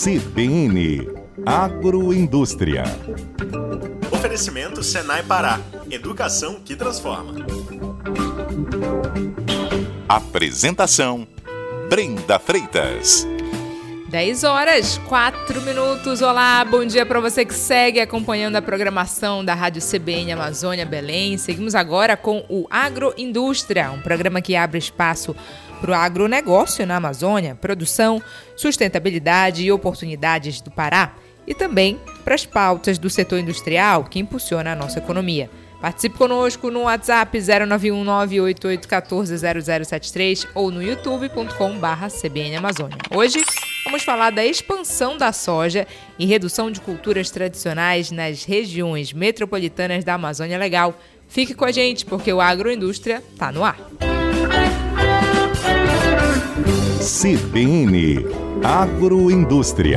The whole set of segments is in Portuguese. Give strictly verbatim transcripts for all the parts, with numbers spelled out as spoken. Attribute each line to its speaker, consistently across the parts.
Speaker 1: C B N Agroindústria.
Speaker 2: Oferecimento Senai Pará. Educação que transforma.
Speaker 1: Apresentação: Brenda Freitas.
Speaker 3: dez horas, quatro minutos. Olá, bom dia para você que segue acompanhando a programação da Rádio C B N Amazônia Belém. Seguimos agora com o Agroindústria, um programa que abre espaço para o agronegócio na Amazônia, produção, sustentabilidade e oportunidades do Pará, e também para as pautas do setor industrial que impulsiona a nossa economia. Participe conosco no WhatsApp zero nove um nove oito oito um quatro zero zero sete três ou no youtube ponto com barra C B N Amazônia. Hoje vamos falar da expansão da soja e redução de culturas tradicionais nas regiões metropolitanas da Amazônia Legal. Fique com a gente porque o Agroindústria está no ar.
Speaker 1: C B N Agroindústria.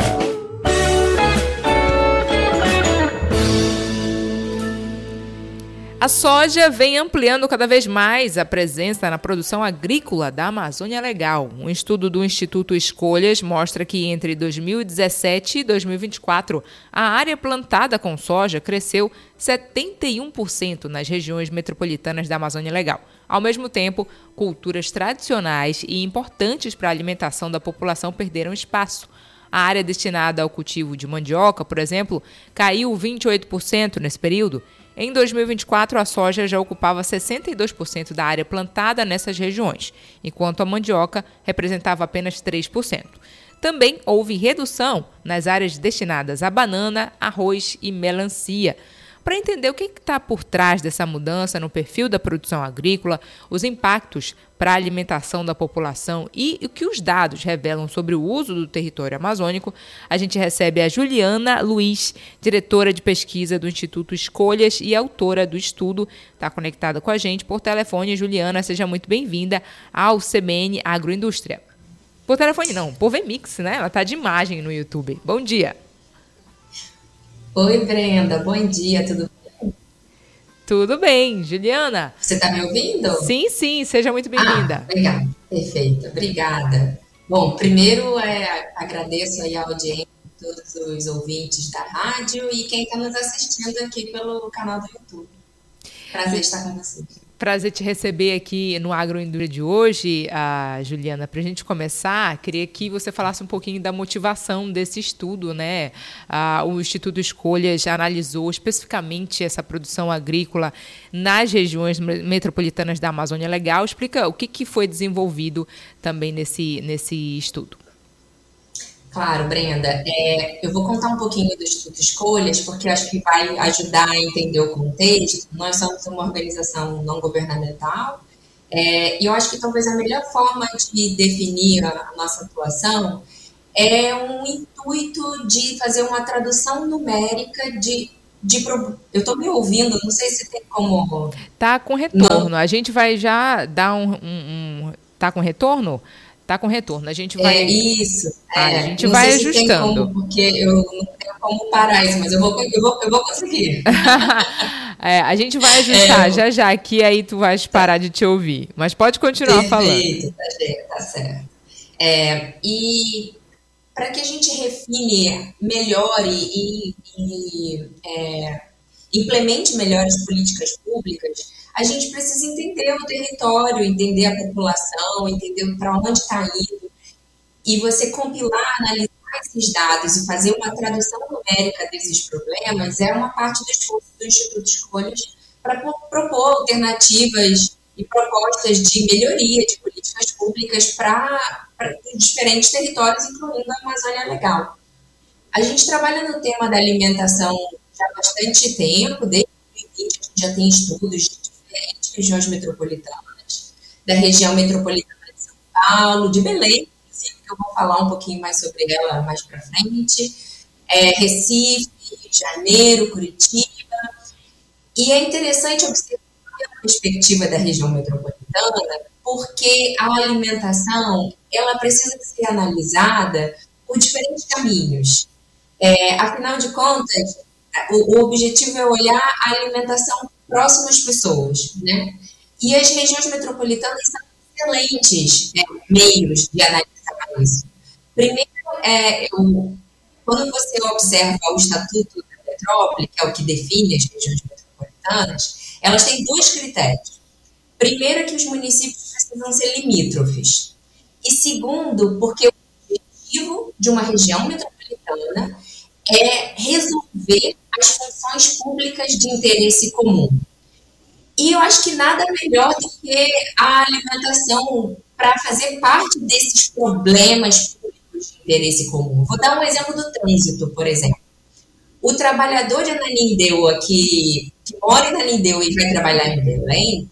Speaker 3: A soja vem ampliando cada vez mais a presença na produção agrícola da Amazônia Legal. Um estudo do Instituto Escolhas mostra que entre dois mil e dezessete e dois mil e vinte e quatro, a área plantada com soja cresceu setenta e um por cento nas regiões metropolitanas da Amazônia Legal. Ao mesmo tempo, culturas tradicionais e importantes para a alimentação da população perderam espaço. A área destinada ao cultivo de mandioca, por exemplo, caiu vinte e oito por cento nesse período. Em dois mil e vinte e quatro, a soja já ocupava sessenta e dois por cento da área plantada nessas regiões, enquanto a mandioca representava apenas três por cento. Também houve redução nas áreas destinadas a banana, arroz e melancia. Para entender o que está por trás dessa mudança no perfil da produção agrícola, os impactos para a alimentação da população e o que os dados revelam sobre o uso do território amazônico, a gente recebe a Juliana Luiz, diretora de pesquisa do Instituto Escolhas e autora do estudo. Está conectada com a gente por telefone. Juliana, seja muito bem-vinda ao C B N Agroindústria. Por telefone não, por Vmix, né? Ela está de imagem no YouTube. Bom dia.
Speaker 4: Oi, Brenda. Bom dia, tudo bem?
Speaker 3: Tudo bem. Juliana?
Speaker 4: Você está me ouvindo?
Speaker 3: Sim, sim. Seja muito bem-vinda.
Speaker 4: Ah, legal. Perfeito. Obrigada. Bom, primeiro é, agradeço aí a audiência de todos os ouvintes da rádio e quem está nos assistindo aqui pelo canal do YouTube. Prazer estar com vocês.
Speaker 3: Prazer te receber aqui no Agroindústria de hoje, a Juliana. Para a gente começar, queria que você falasse um pouquinho da motivação desse estudo, né? Ah, o Instituto Escolhas analisou especificamente essa produção agrícola nas regiões metropolitanas da Amazônia Legal. Explica o que, que foi desenvolvido também nesse, nesse estudo.
Speaker 4: Claro, Brenda. É, eu vou contar um pouquinho do Instituto Escolhas, porque acho que vai ajudar a entender o contexto. Nós somos uma organização não governamental, é, e eu acho que talvez a melhor forma de definir a nossa atuação é um intuito de fazer uma tradução numérica de... de eu estou me ouvindo, não sei se tem como...
Speaker 3: Tá com retorno.
Speaker 4: Não.
Speaker 3: A gente vai já dar um... um, um tá com retorno? Tá com retorno, a gente vai...
Speaker 4: É isso, é,
Speaker 3: a gente
Speaker 4: não
Speaker 3: vai
Speaker 4: sei se
Speaker 3: ajustando.
Speaker 4: Tem como, porque eu não tenho como parar isso, mas eu vou, eu vou, eu vou conseguir.
Speaker 3: É, a gente vai ajustar
Speaker 4: é,
Speaker 3: já já, que aí tu vais parar de te ouvir. Mas pode continuar
Speaker 4: perfeito,
Speaker 3: falando.
Speaker 4: Perfeito, tá, tá certo. É, e para que a gente refine, melhore e, e é, implemente melhores políticas públicas, a gente precisa entender o território, entender a população, entender para onde está indo. E você compilar, analisar esses dados e fazer uma tradução numérica desses problemas é uma parte do esforço do Instituto Escolhas para propor alternativas e propostas de melhoria de políticas públicas para, para diferentes territórios, incluindo a Amazônia Legal. A gente trabalha no tema da alimentação já há bastante tempo, desde dois mil e vinte a gente já tem estudos de diferentes regiões metropolitanas, da região metropolitana de São Paulo, de Belém, inclusive, que eu vou falar um pouquinho mais sobre ela mais para frente, é, Recife, Rio de Janeiro, Curitiba, e é interessante observar a perspectiva da região metropolitana, porque a alimentação, ela precisa ser analisada por diferentes caminhos. É, afinal de contas, o, o objetivo é olhar a alimentação próxima às pessoas, né? E as regiões metropolitanas são excelentes é, meios de analisar isso. Primeiro, é, eu quando você observa o Estatuto da Metrópole, que é o que define as regiões metropolitanas, elas têm dois critérios. Primeiro é que os municípios precisam ser limítrofes. E segundo, porque o objetivo de uma região metropolitana é resolver as funções públicas de interesse comum. E eu acho que nada melhor do que a alimentação para fazer parte desses problemas públicos de interesse comum. Vou dar um exemplo do trânsito, por exemplo. O trabalhador de Ananindeua, que, que mora em Ananindeua e vai trabalhar em Belém,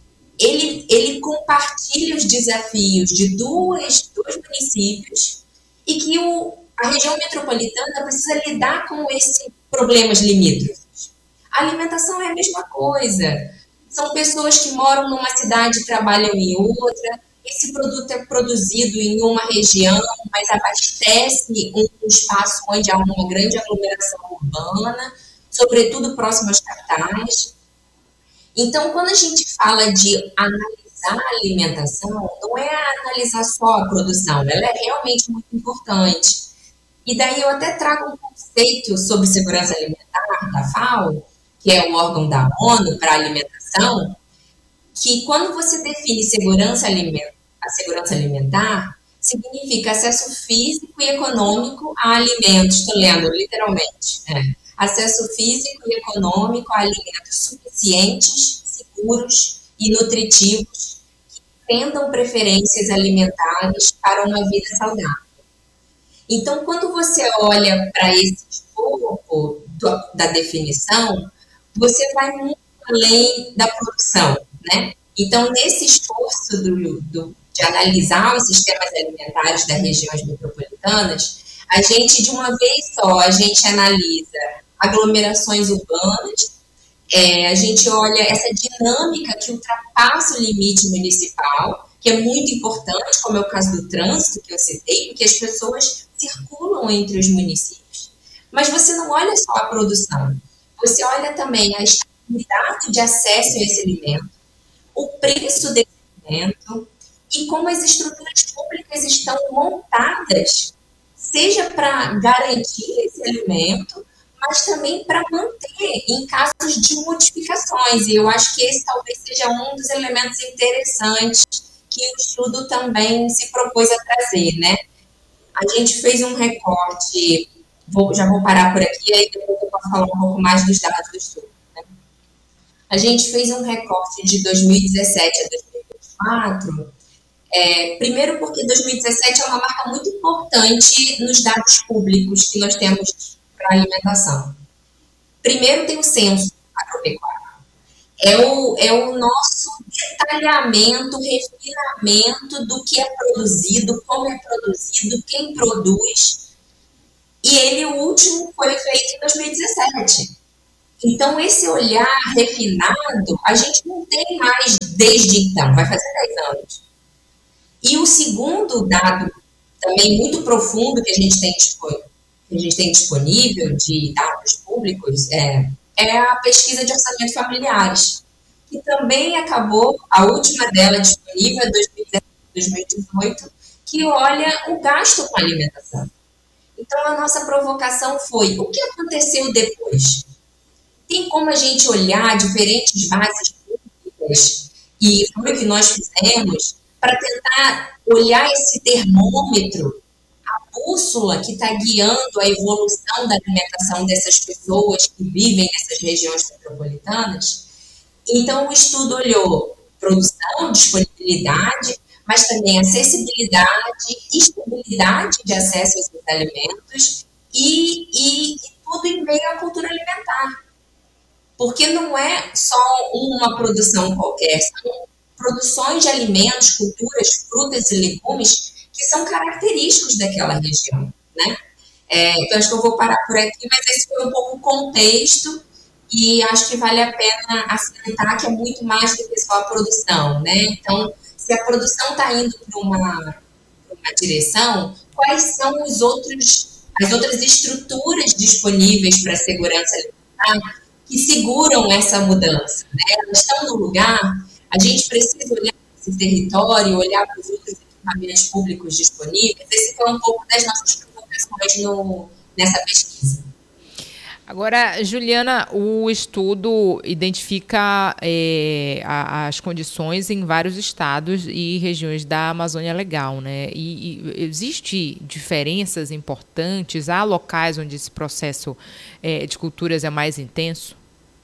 Speaker 4: ele, ele compartilha os desafios de duas, dois municípios e que o, a região metropolitana precisa lidar com esses problemas limítrofes. A alimentação é a mesma coisa. São pessoas que moram numa cidade e trabalham em outra. Esse produto é produzido em uma região, mas abastece um espaço onde há uma grande aglomeração urbana, sobretudo próximo às capitais. Então, quando a gente fala de analisar a alimentação, não é analisar só a produção, ela é realmente muito importante. E daí eu até trago um conceito sobre segurança alimentar da FAO, que é o órgão da ONU para a alimentação, que quando você define segurança alimentar, a segurança alimentar significa acesso físico e econômico a alimentos, estou lendo literalmente, é, acesso físico e econômico a alimentos suficientes, seguros e nutritivos que atendam preferências alimentares para uma vida saudável. Então, quando você olha para esse escopo do, da definição, você vai muito além da produção, né? Então, nesse esforço do, do, de analisar os sistemas alimentares das regiões metropolitanas, a gente, de uma vez só, a gente analisa aglomerações urbanas, é, a gente olha essa dinâmica que ultrapassa o limite municipal, que é muito importante, como é o caso do trânsito que eu citei, porque as pessoas circulam entre os municípios. Mas você não olha só a produção, você olha também a estabilidade de acesso a esse alimento, o preço desse alimento e como as estruturas públicas estão montadas, seja para garantir esse alimento, mas também para manter em casos de modificações. E eu acho que esse talvez seja um dos elementos interessantes que o estudo também se propôs a trazer, né? A gente fez um recorte, vou, já vou parar por aqui, aí depois eu posso falar um pouco mais dos dados do estudo. Né? A gente fez um recorte de dois mil e dezessete a dois mil e vinte e quatro, é, primeiro porque dois mil e dezessete é uma marca muito importante nos dados públicos que nós temos para a alimentação. Primeiro tem o censo agropecuário. É o, é o nosso detalhamento, refinamento do que é produzido, como é produzido, quem produz. E ele, o último, foi feito em dois mil e dezessete. Então, esse olhar refinado, a gente não tem mais desde então, vai fazer dez anos. E o segundo dado, também muito profundo, que a gente tem disponível, que a gente tem disponível de dados públicos, é, é a pesquisa de orçamento familiares, que também acabou, a última dela disponível, dois mil e dezessete, dois mil e dezoito, que olha o gasto com alimentação. Então, a nossa provocação foi, o que aconteceu depois? Tem como a gente olhar diferentes bases públicas, e foi o que nós fizemos, para tentar olhar esse termômetro, a bússola que está guiando a evolução da alimentação dessas pessoas que vivem nessas regiões metropolitanas. Então, o estudo olhou produção, disponibilidade, mas também acessibilidade, estabilidade de acesso a esses alimentos e, e, e tudo em meio à cultura alimentar. Porque não é só uma produção qualquer, são produções de alimentos, culturas, frutas e legumes que são característicos daquela região, né? É, então, acho que eu vou parar por aqui, mas esse foi um pouco o contexto e acho que vale a pena assentar que é muito mais do que só a produção, né? Então, se a produção está indo para uma, uma direção, quais são os outros, as outras estruturas disponíveis para a segurança alimentar que seguram essa mudança, né? Elas estão no lugar, a gente precisa olhar para esse território, olhar para os outros equipamentos públicos disponíveis. Esse foi um pouco das nossas provocações no, nessa pesquisa.
Speaker 3: Agora, Juliana, o estudo identifica é, a, as condições em vários estados e regiões da Amazônia Legal, né? E, e existe diferenças importantes? Há locais onde esse processo é, de culturas é mais intenso?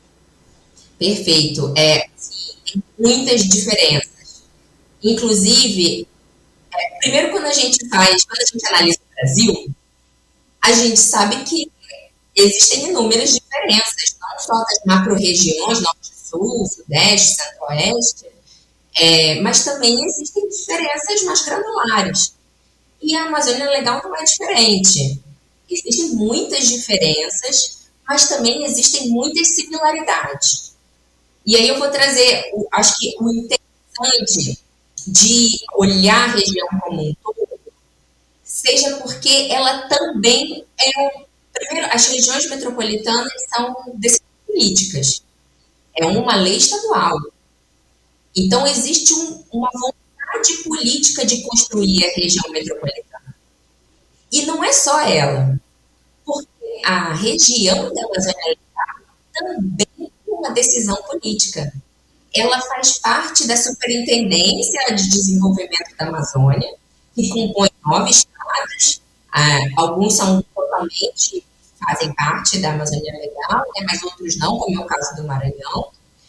Speaker 4: Perfeito. É, sim, tem muitas diferenças. Inclusive, é, primeiro quando a gente faz, quando a gente analisa o Brasil, a gente sabe que existem inúmeras diferenças, não só das macro-regiões, norte-sul, sudeste, centro-oeste, é, mas também existem diferenças mais granulares. E a Amazônia Legal não é diferente. Existem muitas diferenças, mas também existem muitas similaridades. E aí eu vou trazer, acho que o interessante de olhar a região como um todo, seja porque ela também é... Primeiro, as regiões metropolitanas são decisões políticas. É uma lei estadual. Então, existe um, uma vontade política de construir a região metropolitana. E não é só ela. Porque a região da Amazônia Legal também é uma decisão política. Ela faz parte da Superintendência de Desenvolvimento da Amazônia, que compõe nove estados. Ah, alguns são totalmente, fazem parte da Amazônia Legal, né, mas outros não, como é o caso do Maranhão.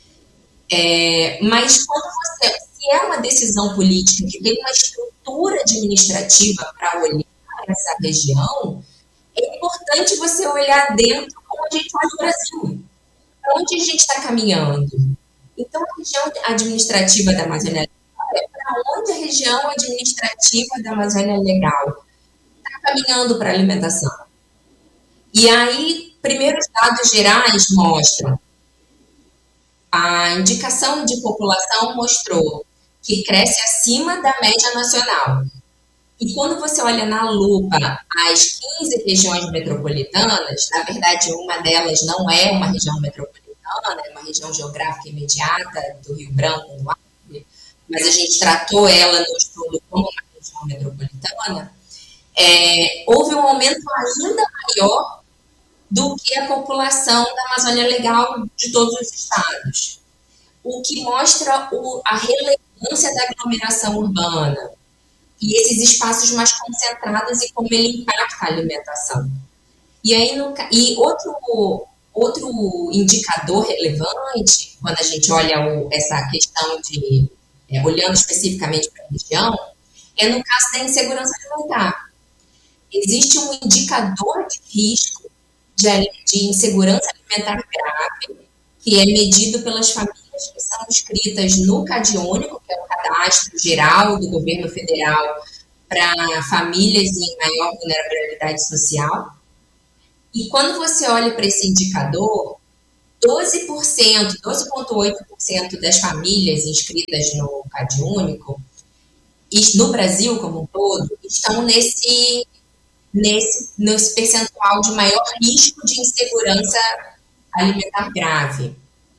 Speaker 4: É, mas quando você, se é uma decisão política que tem uma estrutura administrativa para olhar essa região, é importante você olhar dentro como a gente olha o Brasil, para onde a gente está caminhando. Então, a região administrativa da Amazônia Legal é para onde a região administrativa da Amazônia Legal caminhando para a alimentação. E aí, primeiro os dados gerais mostram, a indicação de população mostrou que cresce acima da média nacional. E quando você olha na lupa as quinze regiões metropolitanas, na verdade uma delas não é uma região metropolitana, é uma região geográfica imediata do Rio Branco, do Acre, mas a gente tratou ela no estudo como uma região metropolitana. É, houve um aumento ainda maior do que a população da Amazônia Legal de todos os estados, o que mostra o, a relevância da aglomeração urbana e esses espaços mais concentrados e como ele impacta a alimentação. E, aí no, e outro, outro indicador relevante, quando a gente olha o, essa questão de, é, olhando especificamente para a região, é no caso da insegurança alimentar. Existe um indicador de risco de, de insegurança alimentar grave, que é medido pelas famílias que são inscritas no CadÚnico, que é o Cadastro Geral do Governo Federal para famílias em maior vulnerabilidade social. E quando você olha para esse indicador, doze por cento, doze vírgula oito por cento das famílias inscritas no CadÚnico, no Brasil como um todo, estão nesse... Nesse, nesse percentual de maior risco de insegurança alimentar grave.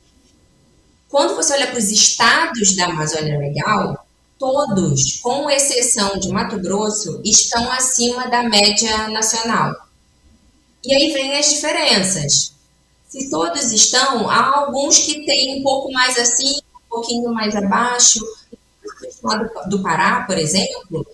Speaker 4: Quando você olha para os estados da Amazônia Legal, todos, com exceção de Mato Grosso, estão acima da média nacional. E aí vem as diferenças. Se todos estão, há alguns que têm um pouco mais acima, um pouquinho mais abaixo. No estado do Pará, por exemplo,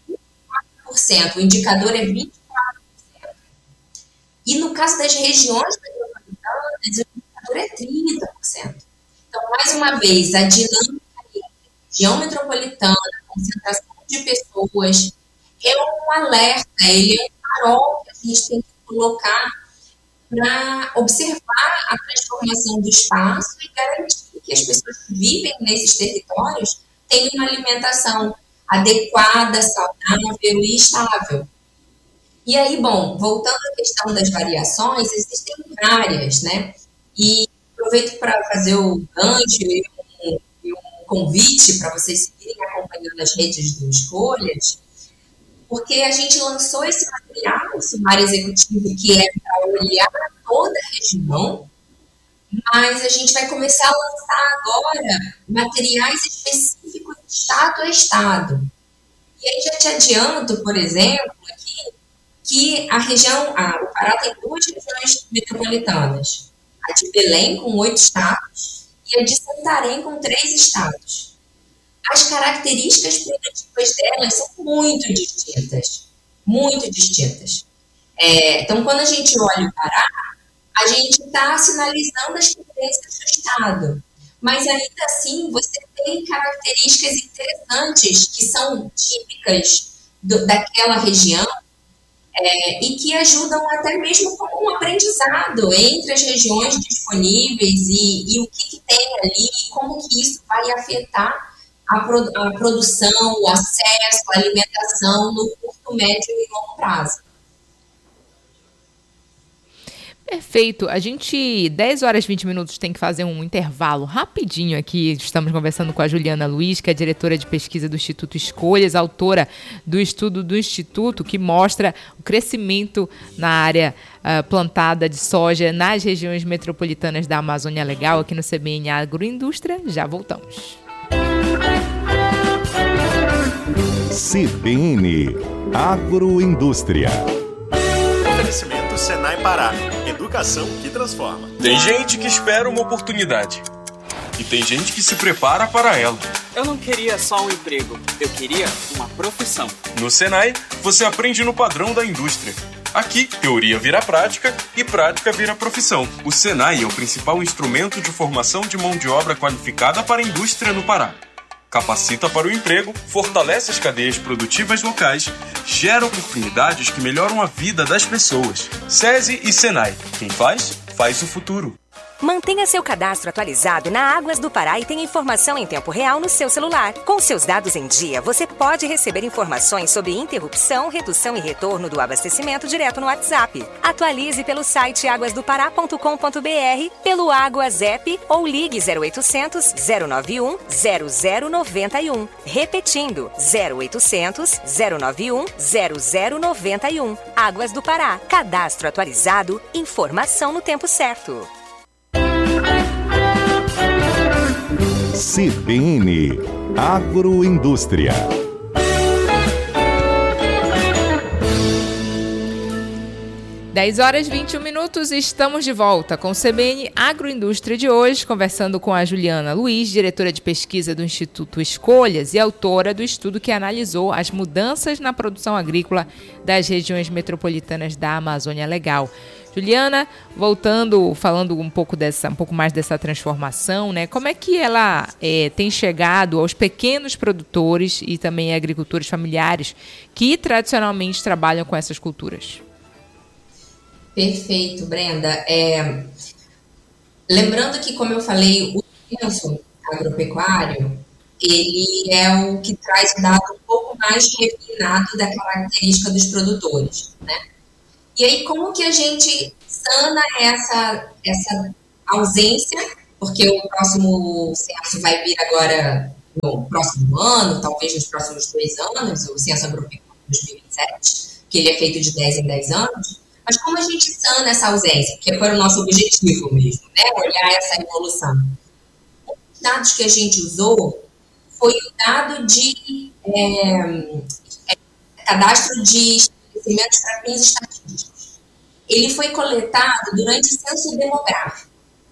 Speaker 4: o indicador é vinte e quatro por cento. E no caso das regiões metropolitanas, o indicador é trinta por cento. Então, mais uma vez, a dinâmica entre região metropolitana, a concentração de pessoas, é um alerta, ele é um farol que a gente tem que colocar para observar a transformação do espaço e garantir que as pessoas que vivem nesses territórios tenham uma alimentação adequada, saudável e estável. E aí, bom, voltando à questão das variações, existem várias, né? E aproveito para fazer o gancho e um, e um convite para vocês seguirem acompanhando as redes do Escolhas, porque a gente lançou esse material, o sumário executivo, que é para olhar toda a região, mas a gente vai começar a lançar agora materiais específicos de estado a estado. E aí já te adianto, por exemplo, aqui, que a região, a, o Pará tem duas regiões metropolitanas, a de Belém com oito estados e a de Santarém com três estados. As características produtivas delas são muito distintas, muito distintas. É, então, quando a gente olha o Pará, a gente está sinalizando as tendências do estado, mas ainda assim você tem características interessantes que são típicas do, daquela região, É, e que ajudam até mesmo com um aprendizado entre as regiões disponíveis e, e o que, que tem ali, e como que isso vai afetar a, pro, a produção, o acesso, a alimentação no curto, médio e longo prazo.
Speaker 3: Perfeito. A gente, dez horas e vinte minutos, tem que fazer um intervalo rapidinho aqui. Estamos conversando com a Juliana Luiz, que é diretora de pesquisa do Instituto Escolhas, autora do estudo do Instituto, que mostra o crescimento na área uh, plantada de soja nas regiões metropolitanas da Amazônia Legal, aqui no C B N Agroindústria. Já voltamos.
Speaker 1: C B N Agroindústria.
Speaker 2: Oferecimento Senai Pará. Educação que transforma.
Speaker 5: Tem gente que espera uma oportunidade. E tem gente que se prepara para ela.
Speaker 6: Eu não queria só um emprego. Eu queria uma profissão.
Speaker 5: No Senai, você aprende no padrão da indústria. Aqui, teoria vira prática e prática vira profissão. O Senai é o principal instrumento de formação de mão de obra qualificada para a indústria no Pará. Capacita para o emprego, fortalece as cadeias produtivas locais, gera oportunidades que melhoram a vida das pessoas. SESI e Senai. Quem faz, faz o futuro.
Speaker 7: Mantenha seu cadastro atualizado na Águas do Pará e tenha informação em tempo real no seu celular. Com seus dados em dia, você pode receber informações sobre interrupção, redução e retorno do abastecimento direto no WhatsApp. Atualize pelo site águas do pará ponto com ponto b r, pelo Águas App ou ligue zero oitocentos, zero nove um, zero zero nove um. Repetindo, zero oitocentos, zero nove um, zero zero nove um. Águas do Pará. Cadastro atualizado, informação no tempo certo.
Speaker 1: C B N Agroindústria.
Speaker 3: dez horas e vinte e um minutos, estamos de volta com o C B N Agroindústria de hoje, conversando com a Juliana Luiz, diretora de pesquisa do Instituto Escolhas e autora do estudo que analisou as mudanças na produção agrícola das regiões metropolitanas da Amazônia Legal. Juliana, voltando, falando um pouco, dessa, um pouco mais dessa transformação, né? Como é que ela é, tem chegado aos pequenos produtores e também agricultores familiares que tradicionalmente trabalham com essas culturas?
Speaker 4: Perfeito, Brenda. É, lembrando que, como eu falei, o censo agropecuário, ele é o que traz um dado um pouco mais refinado da característica dos produtores, né? E aí, como que a gente sana essa, essa ausência, porque o próximo censo vai vir agora no próximo ano, talvez nos próximos dois anos, o censo agropecuário de dois mil e vinte e sete, que ele é feito de dez em dez anos, mas como a gente sana essa ausência? Porque foi o nosso objetivo mesmo, né? Olhar essa evolução. Um dos dados que a gente usou foi o dado de é, é, cadastro de estabelecimentos para fins estatísticos. Ele foi coletado durante o censo demográfico.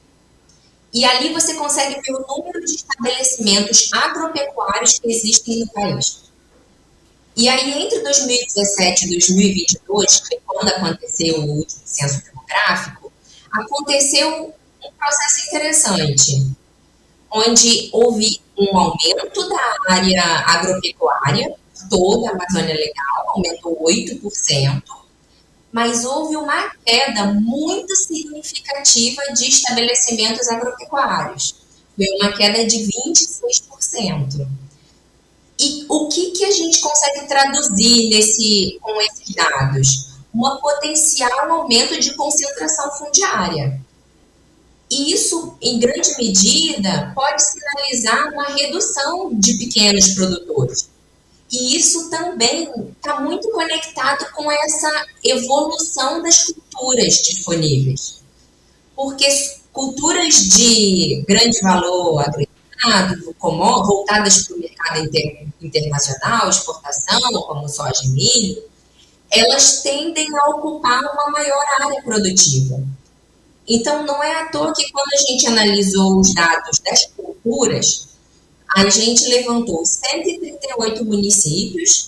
Speaker 4: E ali você consegue ver o número de estabelecimentos agropecuários que existem no país. E aí, entre dois mil e dezessete e dois mil e vinte e dois, que foi quando aconteceu o último censo demográfico, aconteceu um processo interessante, onde houve um aumento da área agropecuária, toda a Amazônia Legal, aumentou oito por cento, mas houve uma queda muito significativa de estabelecimentos agropecuários. Foi uma queda de vinte e seis por cento. E o que, que a gente consegue traduzir nesse, com esses dados? Um potencial aumento de concentração fundiária. E isso, em grande medida, pode sinalizar uma redução de pequenos produtores. E isso também está muito conectado com essa evolução das culturas disponíveis. Porque culturas de grande valor agregado, voltadas para o mercado inter, internacional, exportação, como soja e milho, elas tendem a ocupar uma maior área produtiva. Então, não é à toa que quando a gente analisou os dados das culturas, a gente levantou cento e trinta e oito municípios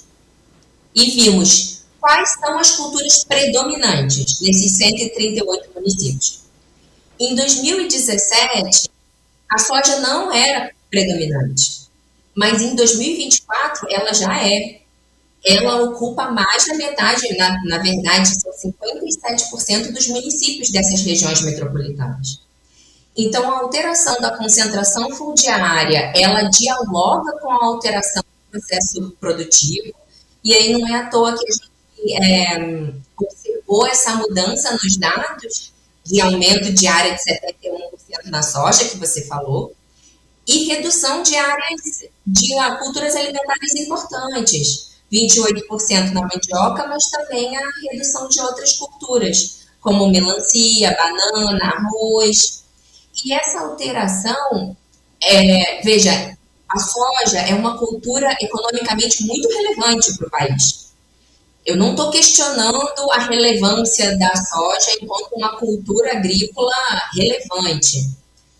Speaker 4: e vimos quais são as culturas predominantes nesses cento e trinta e oito municípios. Em dois mil e dezessete, a soja não era predominante, mas em dois mil e vinte e quatro ela já é. Ela ocupa mais da metade, na, na verdade, são cinquenta e sete por cento dos municípios dessas regiões metropolitanas. Então, a alteração da concentração fundiária, ela dialoga com a alteração do processo produtivo, e aí não é à toa que a gente é, observou essa mudança nos dados de aumento de área de setenta e um por cento na soja, que você falou, e redução de áreas de culturas alimentares importantes, vinte e oito por cento na mandioca, mas também a redução de outras culturas, como melancia, banana, arroz. E essa alteração, é, veja, a soja é uma cultura economicamente muito relevante para o país. Eu não estou questionando a relevância da soja enquanto uma cultura agrícola relevante,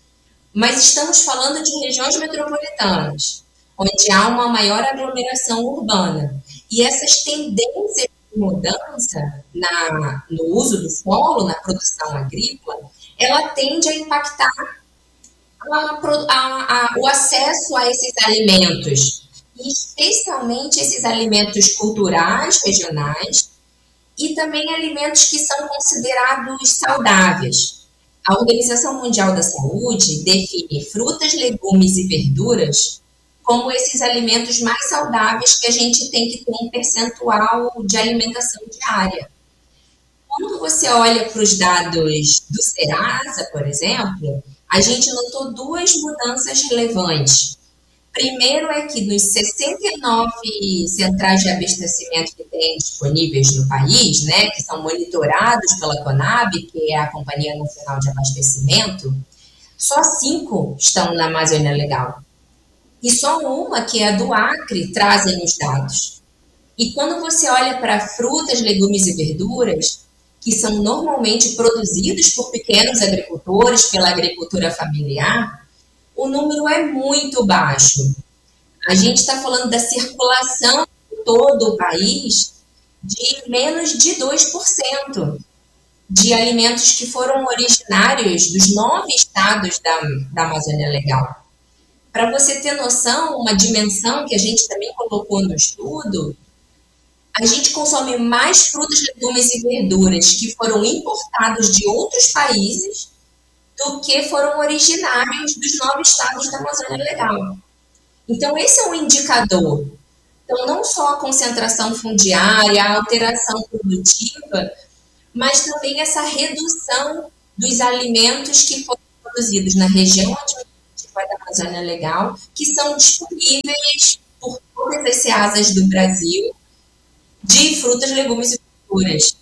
Speaker 4: mas estamos falando de regiões metropolitanas, onde há uma maior aglomeração urbana. E essas tendências de mudança na, no uso do solo, na produção agrícola, ela tende a impactar a, a, a, o acesso a esses alimentos, e especialmente esses alimentos culturais, regionais, e também alimentos que são considerados saudáveis. A Organização Mundial da Saúde define frutas, legumes e verduras como esses alimentos mais saudáveis que a gente tem que ter um percentual de alimentação diária. Quando você olha para os dados do Serasa, por exemplo, a gente notou duas mudanças relevantes. Primeiro é que nos sessenta e nove centrais de abastecimento que tem disponíveis no país, né, que são monitorados pela Conab, que é a Companhia Nacional de Abastecimento, só cinco estão na Amazônia Legal. E só uma, que é a do Acre, trazem os dados. E quando você olha para frutas, legumes e verduras, que são normalmente produzidos por pequenos agricultores, pela agricultura familiar, o número é muito baixo. A gente está falando da circulação em todo o país de menos de dois por cento de alimentos que foram originários dos nove estados da, da Amazônia Legal. Para você ter noção, uma dimensão que a gente também colocou no estudo, a gente consome mais frutas, legumes e verduras que foram importados de outros países do que foram originários dos nove estados da Amazônia Legal. Então, esse é um indicador. Então, não só a concentração fundiária, a alteração produtiva, mas também essa redução dos alimentos que foram produzidos na região administrativa da Amazônia Legal, que são disponíveis por todas as ceasas do Brasil, de frutas, legumes e verduras.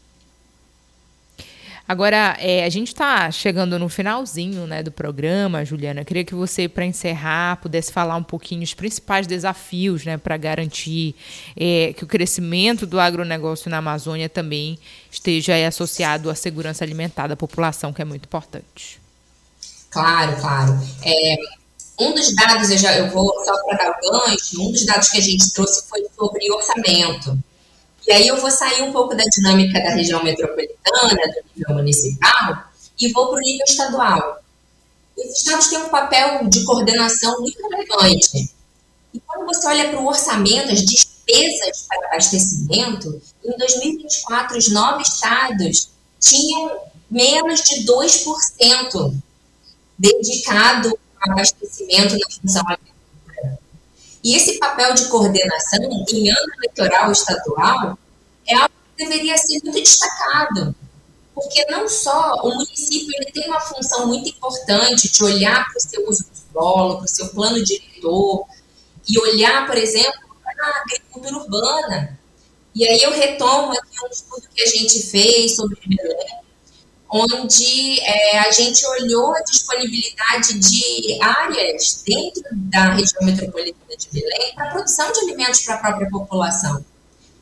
Speaker 3: Agora, é, a gente está chegando no finalzinho, né, do programa, Juliana. Eu queria que você, para encerrar, pudesse falar um pouquinho os principais desafios, né, para garantir é, que o crescimento do agronegócio na Amazônia também esteja aí associado à segurança alimentar da população, que é muito importante.
Speaker 4: Claro, claro. É, um dos dados, eu, já, eu vou só para dar o gancho, um dos dados que a gente trouxe foi sobre orçamento. E aí eu vou sair um pouco da dinâmica da região metropolitana, do nível municipal, e vou para o nível estadual. Os estados têm um papel de coordenação muito relevante. E quando você olha para o orçamento, as despesas para abastecimento, em dois mil e vinte e quatro, os nove estados tinham menos de dois por cento dedicado ao abastecimento na função agrícola. E esse papel de coordenação em ano eleitoral estadual é algo que deveria ser muito destacado, porque não só o município ele tem uma função muito importante de olhar para o seu uso do solo, para o seu plano diretor, e olhar, por exemplo, para a agricultura urbana. E aí eu retomo aqui um estudo que a gente fez sobre Belém, onde é, a gente olhou a disponibilidade de áreas dentro da região metropolitana de Belém para a produção de alimentos para a própria população.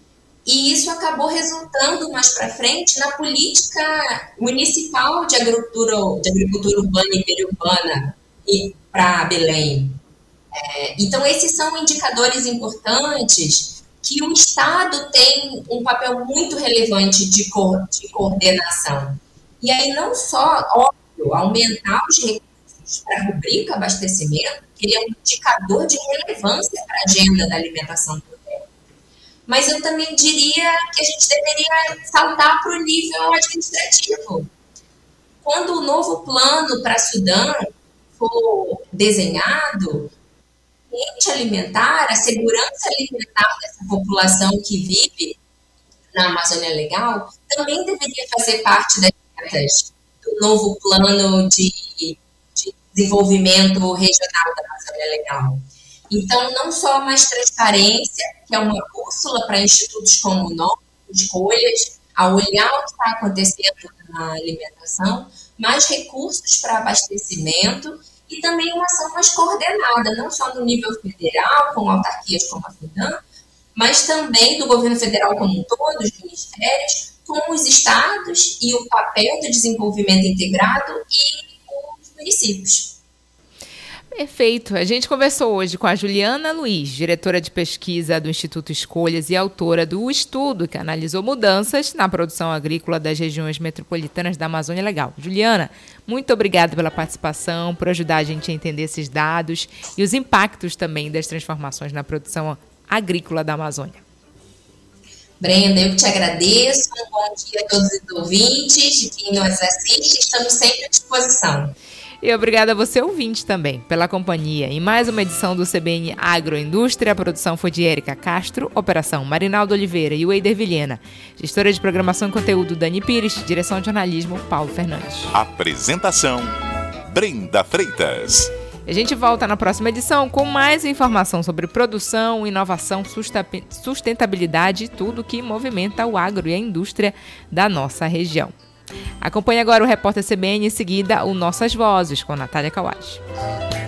Speaker 4: e isso acabou resultando mais para frente na política municipal de agricultura, de agricultura urbana e periurbana para Belém. É, então, esses são indicadores importantes que o Estado tem um papel muito relevante de, co- de coordenação. E aí não só, óbvio, aumentar os recursos para a rubrica abastecimento, que ele é um indicador de relevância para a agenda da alimentação do governo. Mas eu também diria que a gente deveria saltar para o nível administrativo. Quando o novo plano para Sudã for desenhado, o ambiente alimentar, a segurança alimentar dessa população que vive na Amazônia Legal, também deveria fazer parte das metas do novo plano de, de desenvolvimento regional da Amazônia Legal. Então, não só mais transparência, que é uma bússola para institutos como o nosso, escolhas, a olhar o que está acontecendo na alimentação, mais recursos para abastecimento e também uma ação mais coordenada, não só no nível federal, com autarquias como a Sudã, mas também do governo federal como um todo, os ministérios, com os estados e o papel do desenvolvimento integrado e os municípios.
Speaker 3: Perfeito. A gente conversou hoje com a Juliana Luiz, diretora de pesquisa do Instituto Escolhas e autora do estudo que analisou mudanças na produção agrícola das regiões metropolitanas da Amazônia Legal. Juliana, muito obrigada pela participação, por ajudar a gente a entender esses dados e os impactos também das transformações na produção agrícola da Amazônia.
Speaker 4: Brenda, eu que te agradeço. Um bom dia a todos os ouvintes, de quem nos assiste. Estamos sempre à disposição.
Speaker 3: E obrigada a você, ouvinte, também, pela companhia. Em mais uma edição do C B N Agroindústria, a produção foi de Érica Castro, operação Marinaldo Oliveira e Weider Vilhena. Gestora de programação e conteúdo, Dani Pires, direção de jornalismo, Paulo Fernandes.
Speaker 1: Apresentação, Brenda Freitas.
Speaker 3: A gente volta na próxima edição com mais informação sobre produção, inovação, sustentabilidade e tudo que movimenta o agro e a indústria da nossa região. Acompanhe agora o Repórter C B N, em seguida o Nossas Vozes, com Natália Kawaj.